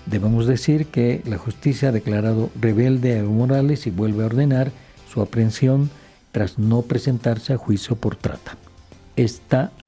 Debemos decir que la justicia ha declarado rebelde a Evo Morales y vuelve a ordenar su aprehensión tras no presentarse a juicio por trata. Esta